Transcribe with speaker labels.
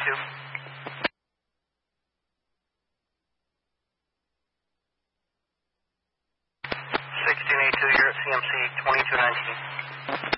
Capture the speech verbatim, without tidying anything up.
Speaker 1: eighty-two. sixteen eighty-two, you're at C M C twenty-two nineteen.